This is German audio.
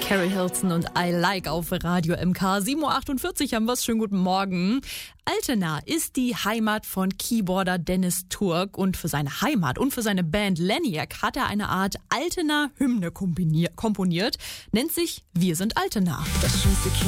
Carrie Hilton und I Like auf Radio MK. 7.48 Uhr haben wir es. Schönen guten Morgen. Altena ist die Heimat von Keyboarder Dennis Turk und für seine Heimat und für seine Band Laniac hat er eine Art Altena-Hymne komponiert. Nennt sich Wir sind Altena. Das schönste